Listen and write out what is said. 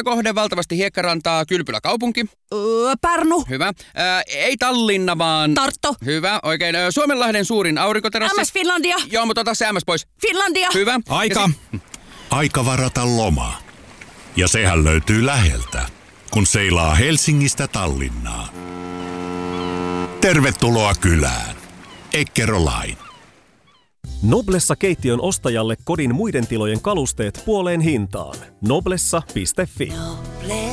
lentokohde, valtavasti hiekkarantaa, kylpylä kaupunki. Pärnu. Hyvä. Ei Tallinna, vaan... Tartto. Hyvä, oikein. Suomenlahden suurin aurinkoterassi. MS Finlandia. Joo, mutta ota se MS pois. Finlandia. Hyvä. Aika. Aika varata loma. Ja sehän löytyy läheltä, kun seilaa Helsingistä Tallinnaan. Tervetuloa kylään. Eckerö Line. Noblessa keittiön ostajalle kodin muiden tilojen kalusteet puoleen hintaan. Noblessa.fi.